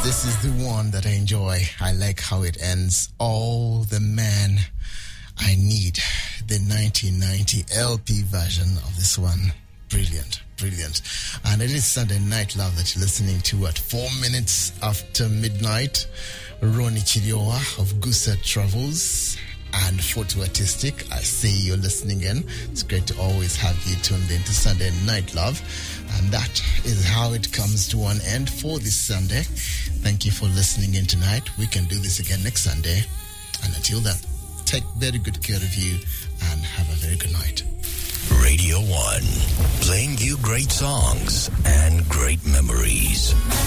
This is the one that I enjoy. I like how it ends. All the Man I Need. The 1990 LP version of this one. Brilliant, brilliant. And it is Sunday Night Love that you're listening to at 4 minutes after midnight. Ronnie Chiriowa of Gusa Travels and Photo Artistic. I see you're listening in. It's great to always have you tuned into Sunday Night Love. And that is how it comes to an end for this Sunday. Thank you for listening in tonight. We can do this again next Sunday. And until then, take very good care of you and have a very good night. Radio 1, playing you great songs and great memories.